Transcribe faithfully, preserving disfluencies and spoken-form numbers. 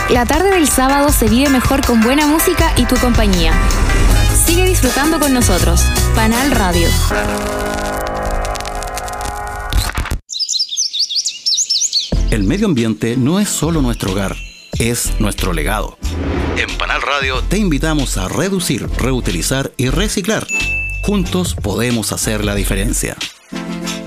La tarde del sábado se vive mejor con buena música y tu compañía. Sigue disfrutando con nosotros. Panal Radio. El medio ambiente no es solo nuestro hogar, es nuestro legado. En Panal Radio te invitamos a reducir, reutilizar y reciclar. Juntos podemos hacer la diferencia.